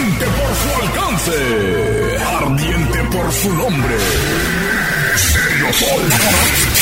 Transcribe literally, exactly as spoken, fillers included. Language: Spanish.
Potente por su alcance, ardiente por su nombre. Serio Soy.